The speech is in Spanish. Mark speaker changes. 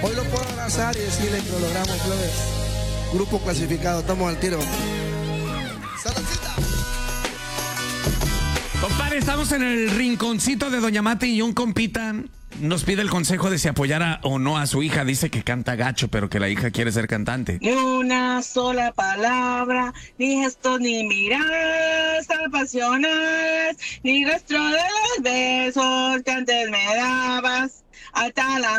Speaker 1: Hoy lo puedo abrazar y decirle que lo logramos, Flores. Grupo clasificado, estamos al tiro. ¡Saludcita!
Speaker 2: Compadre, estamos en el rinconcito de Doña Mati y un compita nos pide el consejo de si apoyara o no a su hija. Dice que canta gacho, pero que la hija quiere ser cantante.
Speaker 3: Ni una sola palabra, ni gestos, ni miradas apasionadas, ni rastro de los besos que antes me dabas. Hasta la